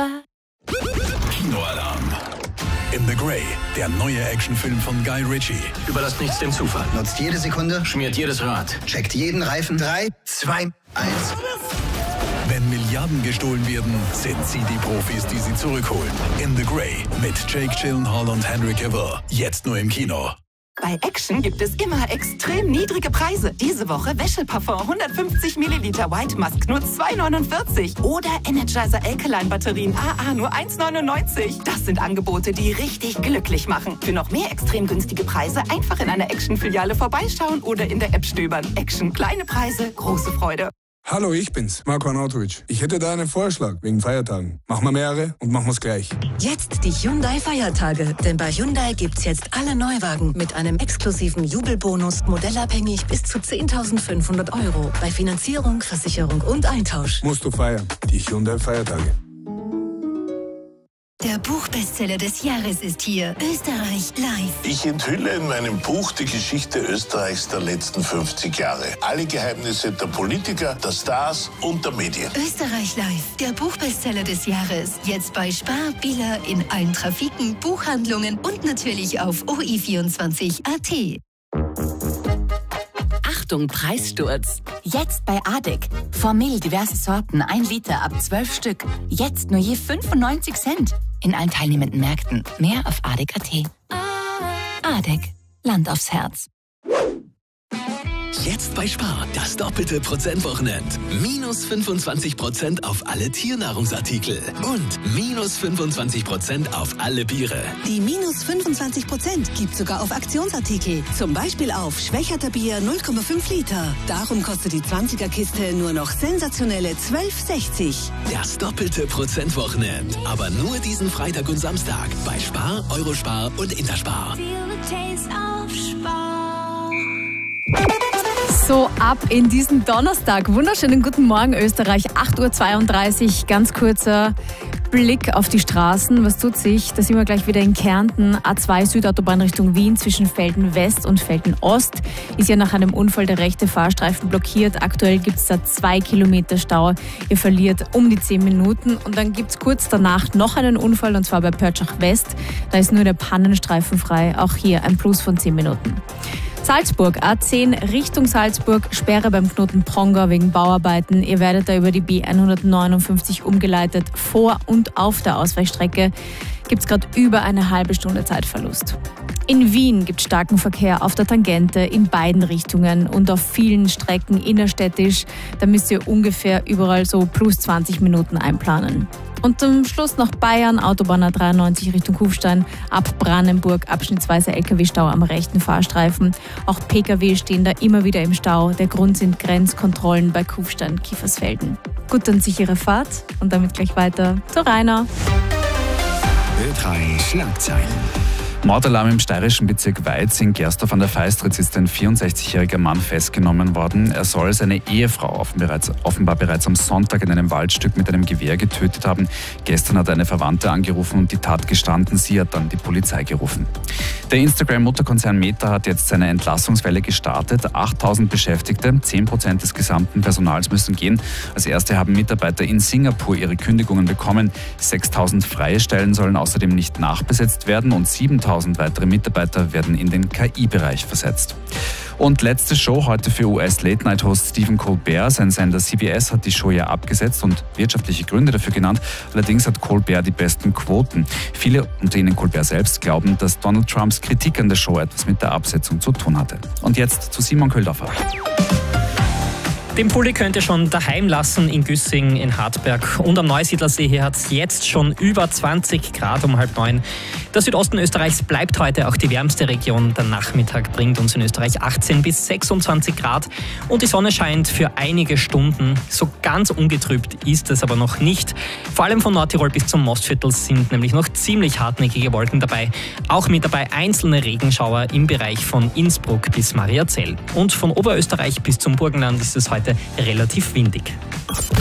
Kinoalarm. In the Grey, der neue Actionfilm von Guy Ritchie. Überlasst nichts dem Zufall. Nutzt jede Sekunde. Schmiert jedes Rad. Checkt jeden Reifen. 3, 2, 1. Wenn Milliarden gestohlen werden, sind sie die Profis, die sie zurückholen. In the Grey mit Jake Gyllenhaal und Henry Cavill. Jetzt nur im Kino. Bei Action gibt es immer extrem niedrige Preise. Diese Woche Wäscheparfum 150 Milliliter White Musk nur 2,49. Oder Energizer Alkaline Batterien AA nur 1,99. Das sind Angebote, die richtig glücklich machen. Für noch mehr extrem günstige Preise einfach in einer Action-Filiale vorbeischauen oder in der App stöbern. Action, kleine Preise, große Freude. Hallo, ich bin's, Marco Arnautovic. Ich hätte da einen Vorschlag wegen Feiertagen. Machen wir mehrere und machen wir's gleich. Jetzt die Hyundai-Feiertage. Denn bei Hyundai gibt's jetzt alle Neuwagen mit einem exklusiven Jubelbonus, modellabhängig bis zu 10.500 € bei Finanzierung, Versicherung und Eintausch. Musst du feiern. Die Hyundai-Feiertage. Der Buchbestseller des Jahres ist hier. Österreich live. Ich enthülle in meinem Buch die Geschichte Österreichs der letzten 50 Jahre. Alle Geheimnisse der Politiker, der Stars und der Medien. Österreich live. Der Buchbestseller des Jahres. Jetzt bei Spar, Billa, in allen Trafiken, Buchhandlungen und natürlich auf OI24.at. Achtung, Preissturz. Jetzt bei ADEC. Formel diverse Sorten, 1 Liter ab 12 Stück. Jetzt nur je 95 Cent. In allen teilnehmenden Märkten. Mehr auf ADEC.at. ADEC. Land aufs Herz. Jetzt bei Spar, das doppelte Prozentwochenend. Minus 25% auf alle Tiernahrungsartikel. Und minus 25% auf alle Biere. Die minus 25% gibt sogar auf Aktionsartikel. Zum Beispiel auf Schwächerter Bier 0,5 Liter. Darum kostet die 20er-Kiste nur noch sensationelle 12,60. Das doppelte Prozentwochenend. Aber nur diesen Freitag und Samstag. Bei Spar, Eurospar und Interspar. So, ab in diesen Donnerstag. Wunderschönen guten Morgen, Österreich. 8:32 Uhr. Ganz kurzer Blick auf die Straßen. Was tut sich? Da sind wir gleich wieder in Kärnten. A2 Südautobahn Richtung Wien zwischen Velden West und Velden Ost. Ist ja nach einem Unfall der rechte Fahrstreifen blockiert. Aktuell gibt es da 2 Kilometer Stau. Ihr verliert um die 10 Minuten. Und dann gibt es kurz danach noch einen Unfall, und zwar bei Pörtschach West. Da ist nur der Pannenstreifen frei. Auch hier ein Plus von 10 Minuten. Salzburg, A10 Richtung Salzburg, Sperre beim Knoten Prongau wegen Bauarbeiten. Ihr werdet da über die B159 umgeleitet. Vor und auf der Ausweichstrecke gibt es gerade über eine halbe Stunde Zeitverlust. In Wien gibt es starken Verkehr auf der Tangente in beiden Richtungen und auf vielen Strecken innerstädtisch. Da müsst ihr ungefähr überall so plus 20 Minuten einplanen. Und zum Schluss noch Bayern, Autobahn A93 Richtung Kufstein, ab Brandenburg, abschnittsweise LKW-Stau am rechten Fahrstreifen. Auch Pkw stehen da immer wieder im Stau. Der Grund sind Grenzkontrollen bei Kufstein, Kiefersfelden. Gut und sichere Fahrt und damit gleich weiter zu Rainer. Ö3 Schlagzeilen. Mordalarm im steirischen Bezirk Weiz in Gersdorf an der Feistritz ist ein 64-jähriger Mann festgenommen worden. Er soll seine Ehefrau offenbar bereits am Sonntag in einem Waldstück mit einem Gewehr getötet haben. Gestern hat eine Verwandte angerufen und die Tat gestanden. Sie hat dann die Polizei gerufen. Der Instagram-Mutterkonzern Meta hat jetzt seine Entlassungswelle gestartet. 8.000 Beschäftigte, 10% des gesamten Personals müssen gehen. Als erste haben Mitarbeiter in Singapur ihre Kündigungen bekommen. 6.000 freie Stellen sollen außerdem nicht nachbesetzt werden und 7.000 weitere Mitarbeiter werden in den KI-Bereich versetzt. Und letzte Show heute für US-Late-Night-Host Stephen Colbert. Sein Sender CBS hat die Show ja abgesetzt und wirtschaftliche Gründe dafür genannt. Allerdings hat Colbert die besten Quoten. Viele, unter ihnen Colbert selbst, glauben, dass Donald Trumps Kritik an der Show etwas mit der Absetzung zu tun hatte. Und jetzt zu Simon Köldorfer. Den Pulli könnt ihr schon daheim lassen in Güssing, in Hartberg und am Neusiedlersee. Hier hat es jetzt schon über 20 Grad um 8:30. Der Südosten Österreichs bleibt heute auch die wärmste Region. Der Nachmittag bringt uns in Österreich 18 bis 26 Grad und die Sonne scheint für einige Stunden. So ganz ungetrübt ist es aber noch nicht. Vor allem von Nordtirol bis zum Mostviertel sind nämlich noch ziemlich hartnäckige Wolken dabei. Auch mit dabei einzelne Regenschauer im Bereich von Innsbruck bis Mariazell. Und von Oberösterreich bis zum Burgenland ist es heute relativ windig.